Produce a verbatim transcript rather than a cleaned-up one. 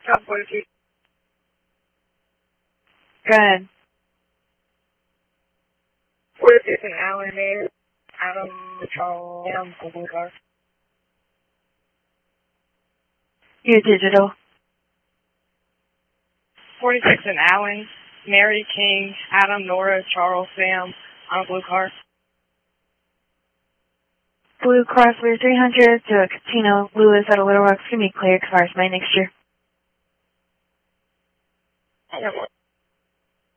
forty-two. Go ahead. forty-six and Allen there. Adam, Charles, Sam, Blue Car. You digital. forty-six and Allen, Mary King, Adam, Nora, Charles, Sam, on Blue Car. Blue Car for three hundred to Catino Lewis at a Little Rock. Give me clear, expires May next year. I got one.